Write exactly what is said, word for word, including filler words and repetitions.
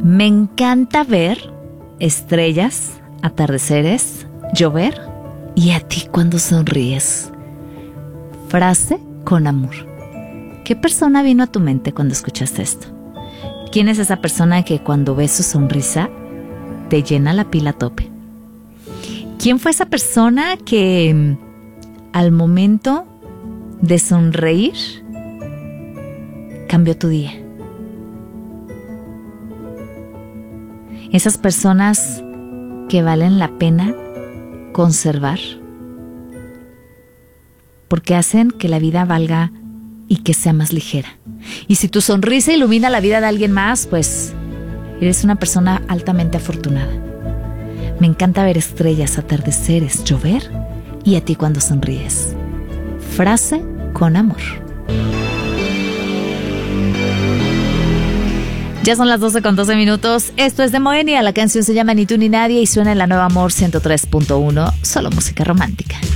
Me encanta ver estrellas, atardeceres, llover y a ti cuando sonríes. Frase con amor. ¿Qué persona vino a tu mente cuando escuchaste esto? ¿Quién es esa persona que cuando ves su sonrisa te llena la pila a tope? ¿Quién fue esa persona que al momento de sonreír cambió tu día? Esas personas que valen la pena conservar porque hacen que la vida valga y que sea más ligera. Y si tu sonrisa ilumina la vida de alguien más, pues eres una persona altamente afortunada. Me encanta ver estrellas, atardeceres, llover y a ti cuando sonríes. Frase con amor. Ya son las doce con doce minutos. Esto es de Moenia. La canción se llama Ni tú ni nadie y suena en la Nueva Amor ciento tres punto uno. Solo música romántica.